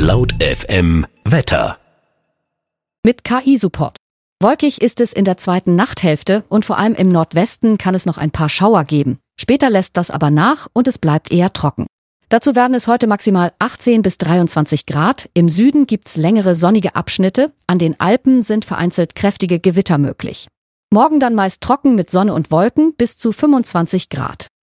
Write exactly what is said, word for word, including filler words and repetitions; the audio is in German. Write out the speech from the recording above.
Laut F M Wetter. Mit K I-Support. Wolkig ist es in der zweiten Nachthälfte und vor allem im Nordwesten kann es noch ein paar Schauer geben. Später lässt das aber nach und es bleibt eher trocken. Dazu werden es heute maximal achtzehn bis dreiundzwanzig Grad. Im Süden gibt's längere sonnige Abschnitte. An den Alpen sind vereinzelt kräftige Gewitter möglich. Morgen dann meist trocken mit Sonne und Wolken bis zu fünfundzwanzig Grad.